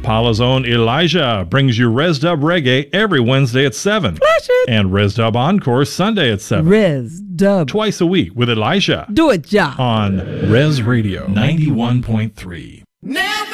Impala's own Elijah brings you Res Dub Reggae every Wednesday at 7. Flash it. And Res Dub Encore Sunday at 7. Res Dub. Twice a week with Elijah. Do it, ja. On Res Radio 91.3. Never